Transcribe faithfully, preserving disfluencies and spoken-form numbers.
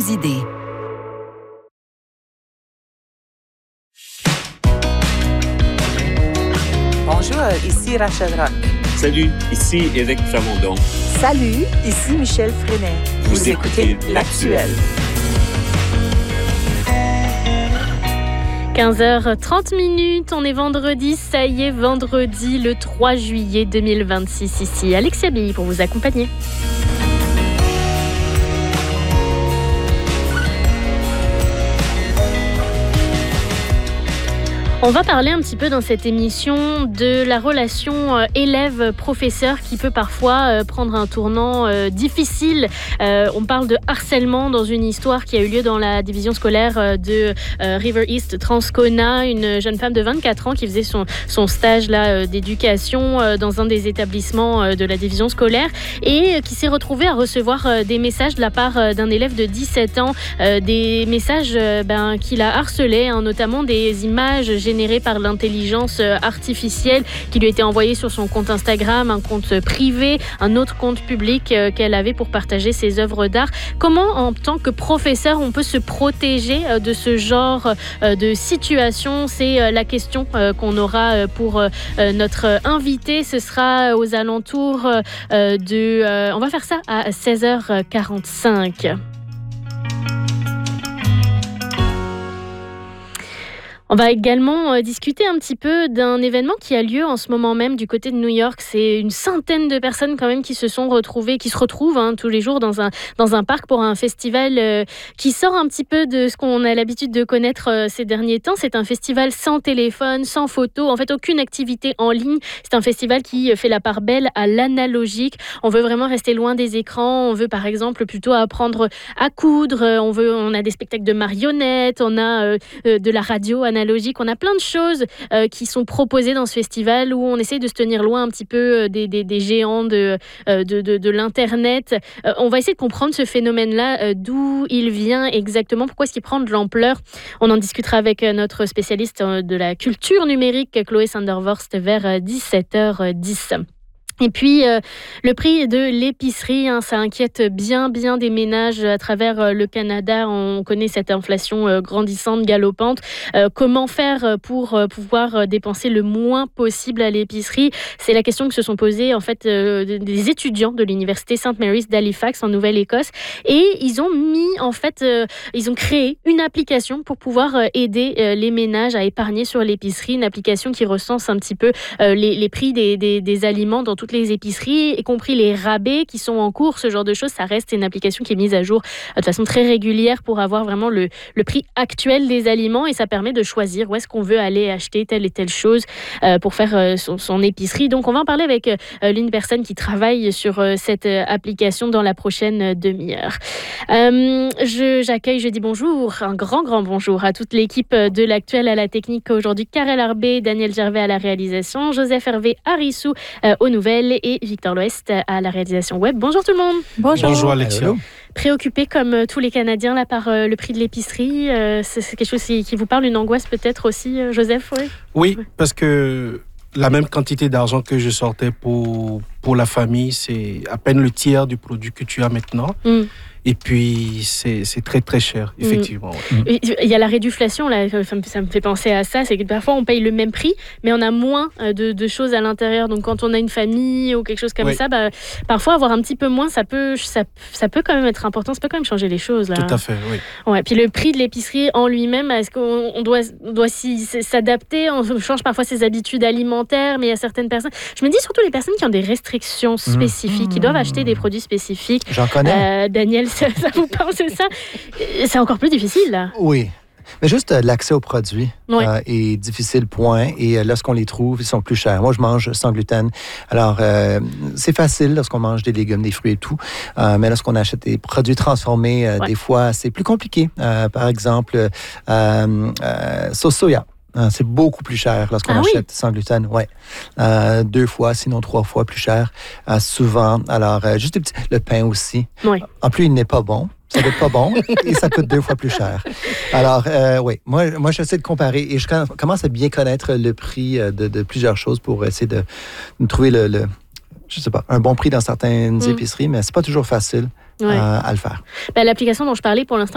idées. Bonjour, ici Rachel Rock. Salut, ici Éric Plamondon. Salut, ici Michel Freinet. Vous, Vous écoutez L'Actuel. quinze heures trente minutes, on est vendredi, ça y est, vendredi le trois juillet deux mille vingt-six. Ici Alexia Billy pour vous accompagner. On va parler un petit peu dans cette émission de la relation euh, élève-professeur qui peut parfois euh, prendre un tournant euh, difficile. Euh, on parle de harcèlement dans une histoire qui a eu lieu dans la division scolaire euh, de euh, River East Transcona, une jeune femme de vingt-quatre ans qui faisait son, son stage là, euh, d'éducation euh, dans un des établissements euh, de la division scolaire et euh, qui s'est retrouvée à recevoir euh, des messages de la part euh, d'un élève de dix-sept ans, euh, des messages euh, ben, qui la harcelait, hein, notamment des images généré par l'intelligence artificielle qui lui était envoyée sur son compte Instagram, un compte privé, un autre compte public euh, qu'elle avait pour partager ses œuvres d'art. Comment, en tant que professeur, on peut se protéger euh, de ce genre euh, de situation? C'est euh, la question euh, qu'on aura euh, pour euh, notre invité. Ce sera aux alentours euh, de... Euh, on va faire ça à seize heures quarante-cinq. On va également euh, discuter un petit peu d'un événement qui a lieu en ce moment même du côté de New York. C'est une centaine de personnes quand même qui se sont retrouvées, qui se retrouvent hein, tous les jours dans un, dans un parc pour un festival euh, qui sort un petit peu de ce qu'on a l'habitude de connaître euh, ces derniers temps. C'est un festival sans téléphone, sans photo, en fait aucune activité en ligne. C'est un festival qui fait la part belle à l'analogique. On veut vraiment rester loin des écrans. On veut par exemple plutôt apprendre à coudre. On, veut, on a des spectacles de marionnettes, on a euh, de la radio analogique. On a plein de choses euh, qui sont proposées dans ce festival où on essaie de se tenir loin un petit peu des, des, des géants de, euh, de, de, de l'Internet. Euh, on va essayer de comprendre ce phénomène-là, euh, d'où il vient exactement, pourquoi est-ce qu'il prend de l'ampleur. On en discutera avec notre spécialiste de la culture numérique, Chloé Sandervorst, vers dix-sept heures dix. Et puis, euh, le prix de l'épicerie, hein, ça inquiète bien, bien des ménages à travers euh, le Canada. On connaît cette inflation euh, grandissante, galopante. Euh, comment faire pour euh, pouvoir euh, dépenser le moins possible à l'épicerie? C'est la question que se sont posées, en fait, euh, des étudiants de l'université Saint Mary's d'Halifax, en Nouvelle-Écosse. Et ils ont mis, en fait, euh, ils ont créé une application pour pouvoir euh, aider euh, les ménages à épargner sur l'épicerie. Une application qui recense un petit peu euh, les, les prix des, des, des aliments dans toutes les épiceries, y compris les rabais qui sont en cours, ce genre de choses. Ça reste une application qui est mise à jour de façon très régulière pour avoir vraiment le, le prix actuel des aliments et ça permet de choisir où est-ce qu'on veut aller acheter telle et telle chose euh, pour faire euh, son, son épicerie. Donc, on va en parler avec euh, l'une personne qui travaille sur euh, cette euh, application dans la prochaine demi-heure. Euh, je, j'accueille, je dis bonjour, un grand, grand bonjour à toute l'équipe de l'Actuel à la technique aujourd'hui. Karel Arbé, Daniel Gervais à la réalisation, Joseph Hervé Harissou euh, aux nouvelles et Victor L'Ouest à la réalisation web. Bonjour tout le monde. Bonjour. Bonjour Alexia. Préoccupé comme euh, tous les Canadiens là, par euh, le prix de l'épicerie, euh, c'est, c'est quelque chose qui, qui vous parle, une angoisse peut-être aussi, euh, Joseph? Oui, oui ouais. Parce que la même quantité d'argent que je sortais pour, pour la famille, c'est à peine le tiers du produit que tu as maintenant. Mm. Et puis, c'est, c'est très, très cher, effectivement. Mmh. Ouais. Il y a la réduflation, là, ça me, ça me fait penser à ça, c'est que parfois, on paye le même prix, mais on a moins de, de choses à l'intérieur. Donc, quand on a une famille ou quelque chose comme oui. ça, bah, parfois, avoir un petit peu moins, ça peut, ça, ça peut quand même être important, ça peut quand même changer les choses. Là. Tout à fait, oui. Ouais, puis le prix de l'épicerie en lui-même, est-ce qu'on on doit, on doit s'y, s'adapter? On change parfois ses habitudes alimentaires, mais il y a certaines personnes... Je me dis surtout les personnes qui ont des restrictions spécifiques, mmh. qui doivent acheter des produits spécifiques. J'en connais. Euh, Daniel, Ça, ça vous pense ça? C'est encore plus difficile, là. Oui. Mais juste euh, l'accès aux produits oui. euh, est difficile, point. Et euh, lorsqu'on les trouve, ils sont plus chers. Moi, je mange sans gluten. Alors, euh, c'est facile lorsqu'on mange des légumes, des fruits et tout. Euh, mais lorsqu'on achète des produits transformés, euh, ouais. des fois, c'est plus compliqué. Euh, par exemple, euh, euh, sauce soya. C'est beaucoup plus cher lorsqu'on ah achète oui? sans gluten. Ouais. Euh, deux fois, sinon trois fois plus cher, euh, souvent. Alors, euh, juste des petits... le pain aussi. Oui. En plus, il n'est pas bon. Ça coûte pas bon et ça coûte deux fois plus cher. Alors, euh, oui, moi, moi, j'essaie de comparer et je commence à bien connaître le prix de, de plusieurs choses pour essayer de, de trouver le, le, je sais pas, un bon prix dans certaines mmh. épiceries, mais c'est pas toujours facile. Ouais. Euh, à le faire. Ben, l'application dont je parlais pour l'instant